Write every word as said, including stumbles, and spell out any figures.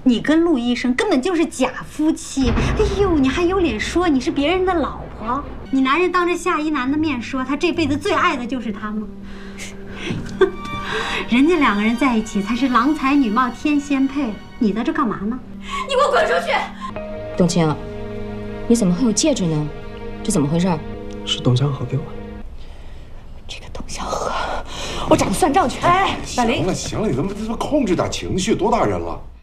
你跟陆医生根本就是假夫妻。哎呦，你还有脸说你是别人的老婆？你男人当着夏一楠的面说他这辈子最爱的就是她吗？人家两个人在一起才是郎才女貌天仙配，你在这干嘛呢？ 你给我滚出去！ 董卿，你怎么还有戒指呢？这怎么回事？ 是董江河给我的。 这个董江河，我找他算账去。哎， 行了行了，你能不能控制点情绪？多大人了？